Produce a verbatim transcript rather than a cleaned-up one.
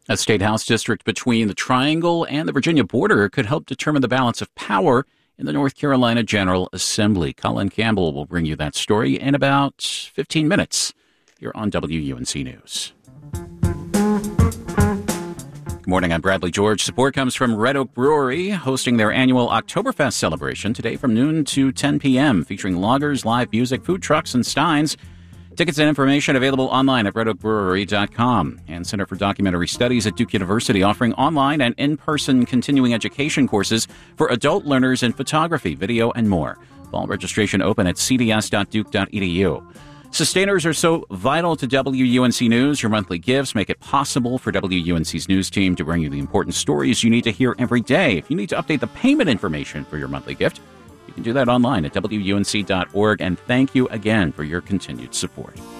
A state house district between the Triangle and the Virginia border could help determine the balance of power in the North Carolina General Assembly. Colin Campbell will bring you that story in about fifteen minutes here on W U N C News. Good morning, I'm Bradley George. Support comes from Red Oak Brewery, hosting their annual Oktoberfest celebration today from noon to ten p.m., featuring lagers, live music, food trucks, and steins. Tickets and information available online at red oak brewery dot com. And Center for Documentary Studies at Duke University offering online and in-person continuing education courses for adult learners in photography, video, and more. Fall registration open at c d s dot duke dot e d u. Sustainers are so vital to W U N C News. Your monthly gifts make it possible for W U N C's news team to bring you the important stories you need to hear every day. If you need to update the payment information for your monthly gift, you can do that online at w u n c dot org. And thank you again for your continued support.